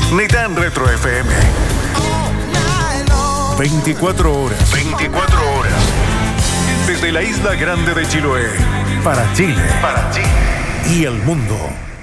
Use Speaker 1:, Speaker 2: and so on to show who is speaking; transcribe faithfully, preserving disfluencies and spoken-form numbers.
Speaker 1: ni tan retro F M. veinticuatro horas. veinticuatro horas. Desde la isla grande de Chiloé. Para Chile. Para Chile. Y el mundo.